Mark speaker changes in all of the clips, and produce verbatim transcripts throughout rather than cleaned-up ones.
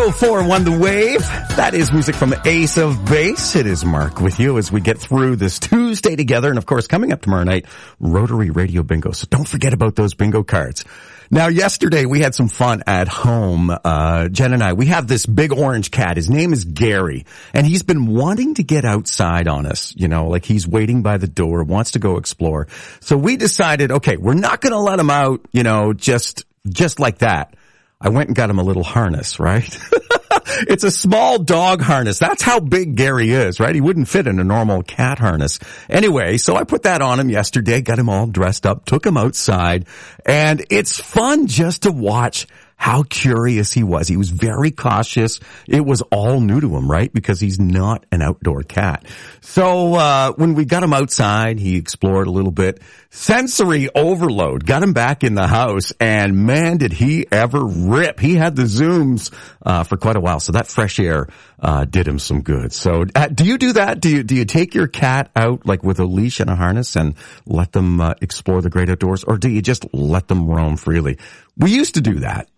Speaker 1: oh four one The Wave. That is music from Ace of Base. It is Mark with you as we get through this Tuesday together. And of course, coming up tomorrow night, Rotary Radio Bingo. So don't forget about those bingo cards. Now, yesterday we had some fun at home. Uh, Jen and I, we have this big orange cat. His name is Gary, and he's been wanting to get outside on us. You know, like he's waiting by the door, wants to go explore. So we decided, okay, we're not going to let him out, you know, just, just like that. I went and got him a little harness, right? It's a small dog harness. That's how big Gary is, right? He wouldn't fit in a normal cat harness. Anyway, so I put that on him yesterday, got him all dressed up, took him outside, and it's fun just to watch how curious he was. He was very cautious. It was all new to him, right? Because he's not an outdoor cat. So, uh, when we got him outside, he explored a little bit. Sensory overload. Got him back in the house, and man, did he ever rip. He had the zooms, uh, for quite a while. So that fresh air, uh, did him some good. So, uh, do you do that? Do you, do you take your cat out, like with a leash and a harness and let them, uh, explore the great outdoors? Or do you just let them roam freely? We used to do that.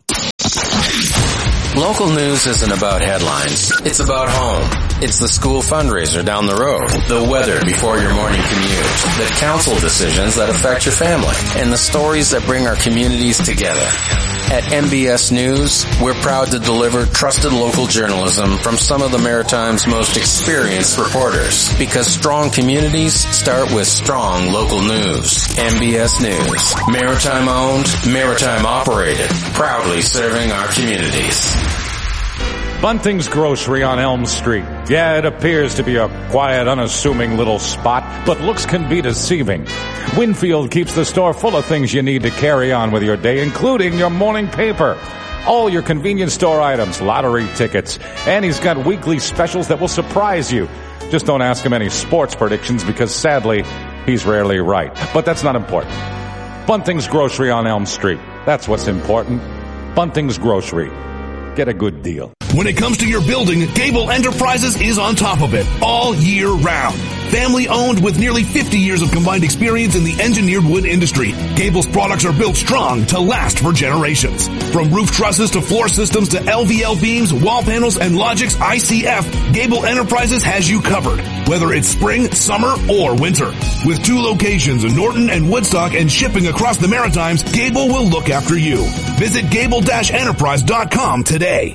Speaker 2: Local news isn't about headlines. It's about home. It's the school fundraiser down the road, the weather before your morning commute, the council decisions that affect your family, and the stories that bring our communities together. At M B S News, we're proud to deliver trusted local journalism from some of the Maritime's most experienced reporters, because strong communities start with strong local news. M B S News, Maritime owned, Maritime operated, proudly serving our communities.
Speaker 3: Bunting's Grocery on Elm Street. Yeah, it appears to be a quiet, unassuming little spot, but looks can be deceiving. Winfield keeps the store full of things you need to carry on with your day, including your morning paper, all your convenience store items, lottery tickets, and he's got weekly specials that will surprise you. Just don't ask him any sports predictions because, sadly, he's rarely right. But that's not important. Bunting's Grocery on Elm Street. That's what's important. Bunting's Grocery. Get a good deal.
Speaker 4: When it comes to your building, Gable Enterprises is on top of it all year round. Family owned with nearly fifty years of combined experience in the engineered wood industry, Gable's products are built strong to last for generations. From roof trusses to floor systems to L V L beams, wall panels, and Logix I C F, Gable Enterprises has you covered, whether it's spring, summer, or winter. With two locations in Norton and Woodstock and shipping across the Maritimes, Gable will look after you. Visit gable dash enterprise dot com today.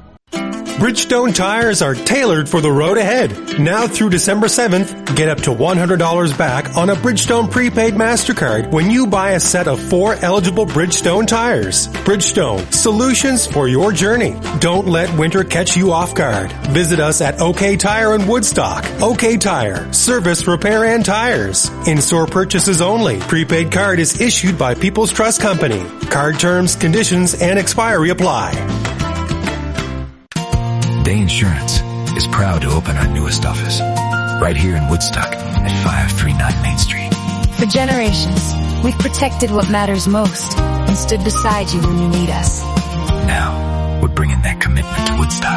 Speaker 5: Bridgestone tires are tailored for the road ahead. Now through December seventh, get up to one hundred dollars back on a Bridgestone prepaid MasterCard when you buy a set of four eligible Bridgestone tires. Bridgestone, solutions for your journey. Don't let winter catch you off guard. Visit us at OK Tire in Woodstock. OK Tire, service, repair, and tires. In-store purchases only. Prepaid card is issued by People's Trust Company. Card terms, conditions, and expiry apply.
Speaker 6: Day Insurance is proud to open our newest office right here in Woodstock at five thirty-nine Main Street.
Speaker 7: For generations, we've protected what matters most and stood beside you when you need us.
Speaker 6: Now, we're bringing that commitment to Woodstock.